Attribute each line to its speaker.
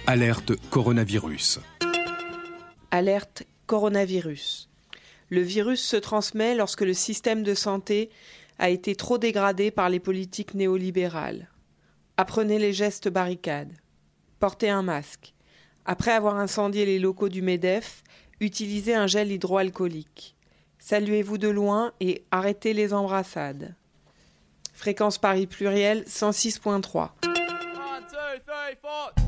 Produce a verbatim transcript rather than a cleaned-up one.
Speaker 1: Alerte coronavirus.
Speaker 2: Alerte coronavirus. Le virus se transmet lorsque le système de santé a été trop dégradé par les politiques néolibérales. Apprenez les gestes barricades. Portez un masque. Après avoir incendié les locaux du MEDEF, utilisez un gel hydroalcoolique. Saluez-vous de loin et arrêtez les embrassades. Fréquence Paris pluriel cent six virgule trois.
Speaker 3: One, two, three, four.